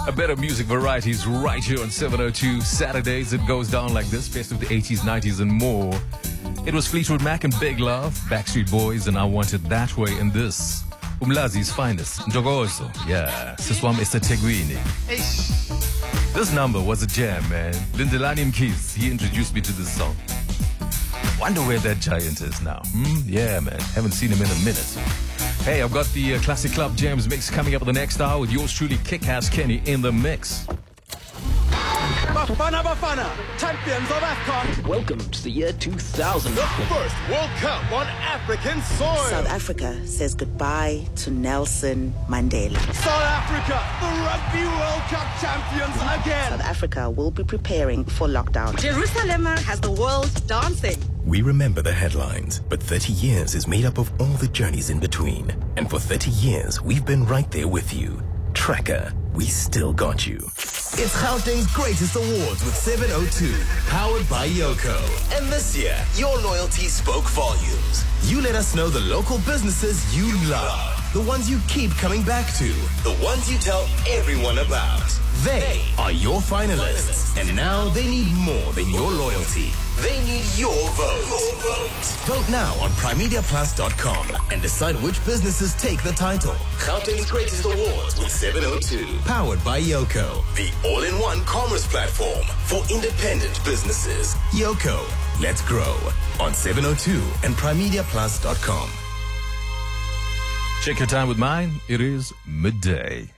A better music variety is right here on 702 Saturdays. It goes down like this, best of the 80s, 90s, and more. It was Fleetwood Mac and Big Love, Backstreet Boys, and I Want It That Way in this. Umlazi's finest, Njogozo. Yeah, Siswam is the Teguini. This number was a jam, man. Lindelani Mkhize, he introduced me to this song. Wonder where that giant is now. Yeah, man. Haven't seen him in a minute. Hey, I've got the Classic Club Jams mix coming up in the next hour with yours truly, Kick-Ass Kenny, in the mix. Bafana Bafana, champions of AFCON. Welcome to the year 2000. The first World Cup on African soil. South Africa says goodbye to Nelson Mandela. South Africa, the Rugby World Cup champions again. South Africa will be preparing for lockdown. Jerusalem has the world dancing. We remember the headlines, but 30 years is made up of all the journeys in between. And for 30 years, we've been right there with you. Tracker, we still got you. It's Gauteng's greatest awards with 702, powered by Yoko. And this year, your loyalty spoke volumes. You let us know the local businesses you love, the ones you keep coming back to, the ones you tell everyone about. They are your finalists, and now they need more than your loyalty. They need your vote. Vote now on primediaplus.com and decide which businesses take the title. Gauteng's greatest awards with 702, powered by Yoko, the all-in-one commerce platform for independent businesses. Yoko, let's grow on 702 and primediaplus.com. Check your time with mine. It is midday.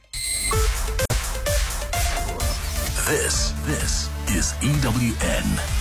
This is EWN.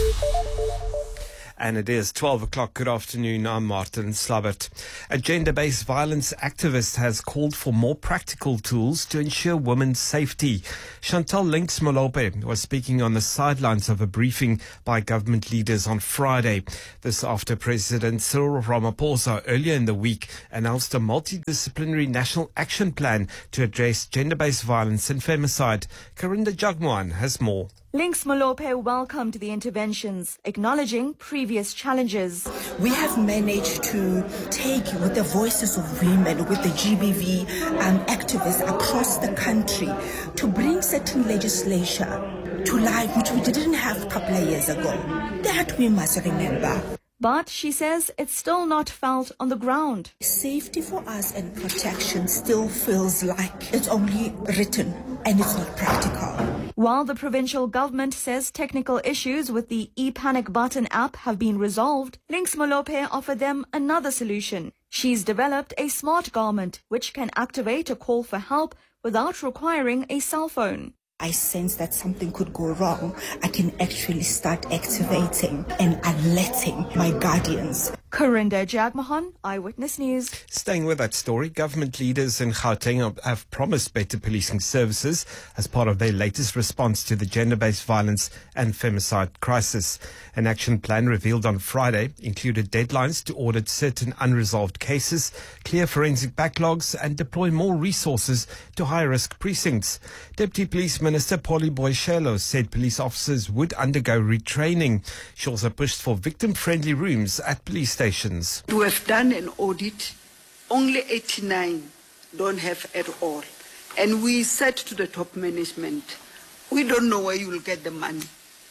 And it is 12 o'clock. Good afternoon. I'm Martin Slabbert. A gender-based violence activist has called for more practical tools to ensure women's safety. Chantal Links Molope was speaking on the sidelines of a briefing by government leaders on Friday. This after President Cyril Ramaphosa earlier in the week announced a multidisciplinary national action plan to address gender-based violence and femicide. Karinda Jagmohan has more. Links Molope welcomed the interventions, acknowledging previous challenges. We have managed to take with the voices of women, with the GBV activists across the country to bring certain legislation to life which we didn't have a couple of years ago. That we must remember. But she says it's still not felt on the ground. Safety for us and protection still feels like it's only written and it's not practical. While the provincial government says technical issues with the ePanic button app have been resolved, Links Molope offered them another solution. She's developed a smart garment which can activate a call for help without requiring a cell phone. I sense that something could go wrong. I can actually start activating and alerting my guardians. Karinda Jagmohan, Eyewitness News. Staying with that story, government leaders in Gauteng have promised better policing services as part of their latest response to the gender-based violence and femicide crisis. An action plan revealed on Friday included deadlines to audit certain unresolved cases, clear forensic backlogs and deploy more resources to high-risk precincts. Deputy Police Minister Polly Boyshelo said police officers would undergo retraining. She also pushed for victim-friendly rooms at police stations. We have done an audit. Only 89 don't have at all. And we said to the top management, we don't know where you will get the money.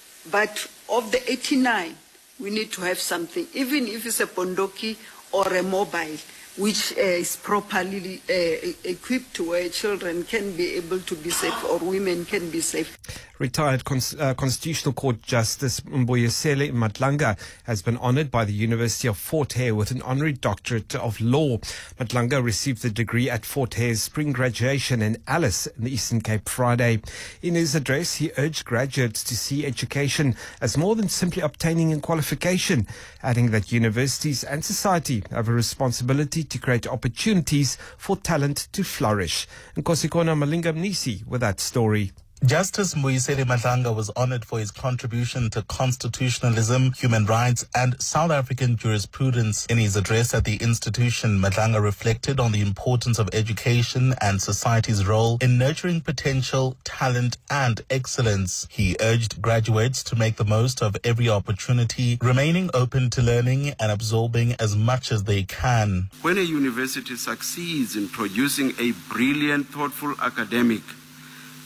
But of the 89, we need to have something, even if it's a pondoki or a mobile, which is properly equipped where children can be able to be safe or women can be safe. Retired Constitutional Court Justice Mbuyiseni Madlanga has been honoured by the University of Fort Hare with an honorary doctorate of law. Madlanga received the degree at Fort Hare's spring graduation in Alice in the Eastern Cape Friday. In his address, he urged graduates to see education as more than simply obtaining a qualification, adding that universities and society have a responsibility to create opportunities for talent to flourish. Nkosikona Malinga-Mnisi with that story. Justice Mbuyiseni Madlanga was honored for his contribution to constitutionalism, human rights, and South African jurisprudence. In his address at the institution, Madlanga reflected on the importance of education and society's role in nurturing potential, talent, and excellence. He urged graduates to make the most of every opportunity, remaining open to learning and absorbing as much as they can. When a university succeeds in producing a brilliant, thoughtful academic,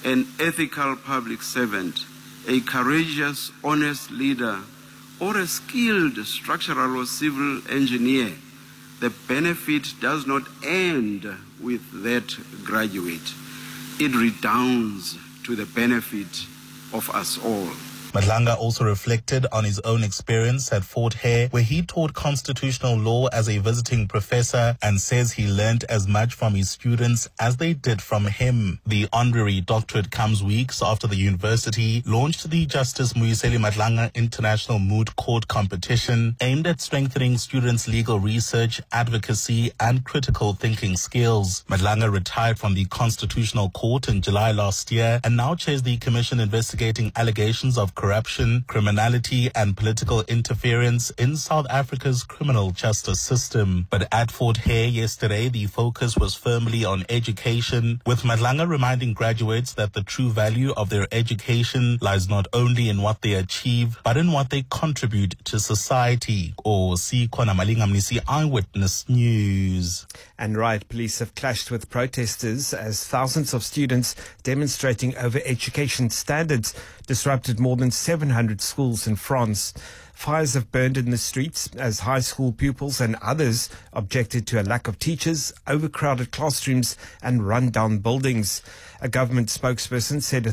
an ethical public servant, a courageous, honest leader, or a skilled structural or civil engineer, the benefit does not end with that graduate. It redounds to the benefit of us all. Madlanga also reflected on his own experience at Fort Hare, where he taught constitutional law as a visiting professor and says he learned as much from his students as they did from him. The honorary doctorate comes weeks after the university launched the Justice Muyiseli Madlanga International Moot Court competition aimed at strengthening students' legal research, advocacy, and critical thinking skills. Madlanga retired from the Constitutional Court in July last year and now chairs the commission investigating allegations of corruption, criminality, and political interference in South Africa's criminal justice system. But at Fort Hare yesterday, the focus was firmly on education, with Madlanga reminding graduates that the true value of their education lies not only in what they achieve, but in what they contribute to society. Sikhona Malingamnisi, Eyewitness News. And riot police have clashed with protesters as thousands of students demonstrating over education standards disrupted more than 700 schools in France. Fires have burned in the streets as high school pupils and others objected to a lack of teachers, overcrowded classrooms and run-down buildings. A government spokesperson said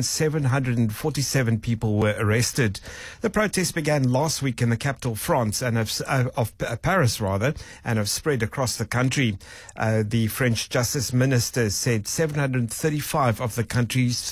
1,747 people were arrested. The protests began last week in the capital France and of Paris, and have spread across the country. The French Justice Minister said 735 of the country's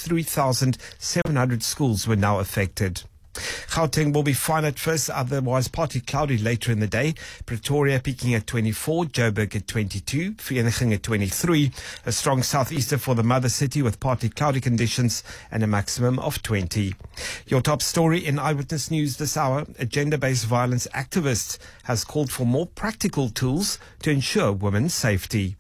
3,700 schools were now affected. Gauteng will be fine at first, otherwise partly cloudy later in the day. Pretoria peaking at 24, Joburg at 22, Vereeniging at 23. A strong southeaster for the mother city with partly cloudy conditions and a maximum of 20. Your top story in Eyewitness News this hour: a gender-based violence activist has called for more practical tools to ensure women's safety.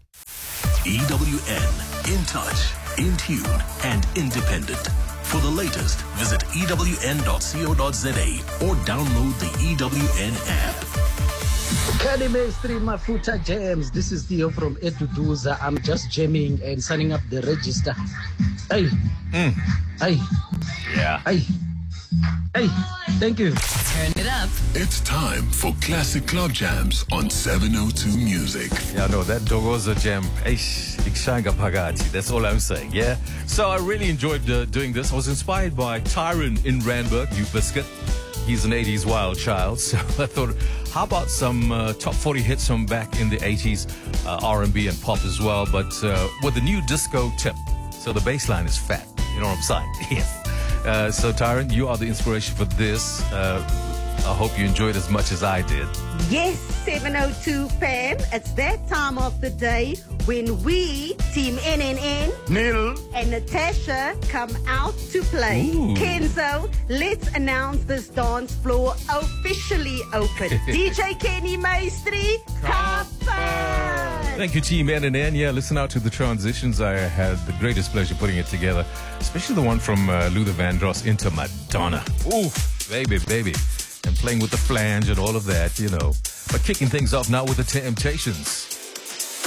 EWN, in touch, in tune, and independent. For the latest, visit ewn.co.za or download the EWN app. Kali Mainstream Mafuta Jams. This is Theo from Eduduza. I'm just jamming and signing up the register. Hey. Hey. Yeah. Hey. Hey. Thank you. Turn it up. It's time for Classic Club Jams on 702 Music. Yeah, no, that Dogoza jam. That's all I'm saying, yeah? So I really enjoyed doing this. I was inspired by Tyron in Randburg, New Biscuit. He's an 80s wild child. So I thought, how about some top 40 hits from back in the 80s, R&B and pop as well, but with a new disco tip. So the bass line is fat. You know what I'm saying? Yes. So Tyron, you are the inspiration for this. I hope you enjoyed as much as I did. Yes, 702 fam. It's that time of the day when we, Team NNN, Neil, and Natasha come out to play. Ooh. Kenzo, let's announce this dance floor officially open. DJ Kenny Maestri, Kappa! Thank you, Team NNN. Yeah, listen out to the transitions. I had the greatest pleasure putting it together, especially the one from Luther Vandross into Madonna. Ooh, baby. And playing with the flange and all of that, you know. But kicking things off now with the Temptations.